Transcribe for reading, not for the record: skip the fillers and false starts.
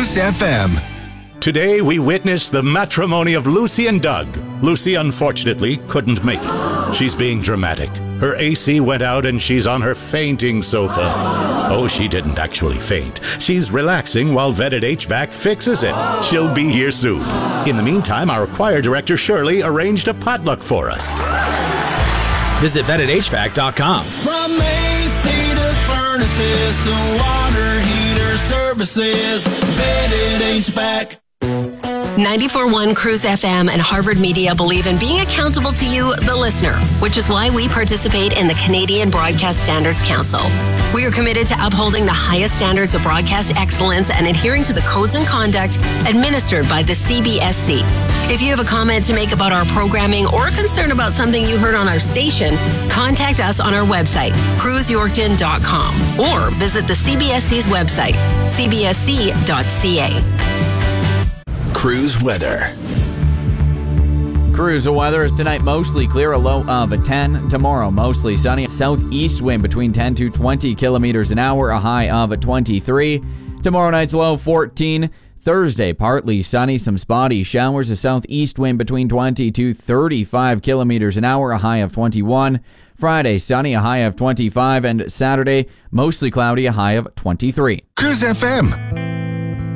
Cruise FM. Today we witness the matrimony of Lucy and Doug. Lucy unfortunately couldn't make it. She's being dramatic. Her AC went out and she's on her fainting sofa. Oh, she didn't actually faint. She's relaxing while Vetted HVAC fixes it. She'll be here soon. In the meantime, our choir director Shirley arranged a potluck for us. Visit VettedHVAC.com. From AC to furnaces to water heater services, Vetted HVAC. 94.1 Cruise FM and Harvard Media believe in being accountable to you, the listener, which is why we participate in the Canadian Broadcast Standards Council. We are committed to upholding the highest standards of broadcast excellence and adhering to the codes and conduct administered by the CBSC. If you have a comment to make about our programming or a concern about something you heard on our station, contact us on our website, cruiseyorkton.com, or visit the CBSC's website, cbsc.ca. Cruise weather. Cruise weather tonight, mostly clear, a low of 10. Tomorrow, mostly sunny. Southeast wind between 10 to 20 kilometers an hour, a high of 23. Tomorrow night's low 14. Thursday, partly sunny, some spotty showers. A southeast wind between 20 to 35 kilometers an hour, a high of 21. Friday, sunny, a high of 25. And Saturday, mostly cloudy, a high of 23. Cruise FM.